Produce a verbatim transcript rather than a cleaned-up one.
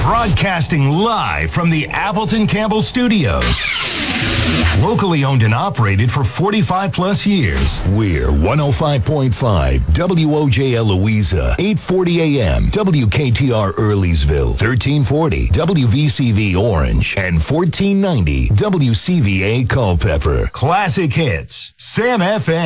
Broadcasting live from the Appleton Campbell Studios. Locally owned and operated for forty-five plus years. We're one oh five point five W O J L Louisa, eight forty A M, W K T R Earlysville, thirteen forty W V C V Orange, and fourteen ninety W C V A Culpeper. Classic hits, Sam F M.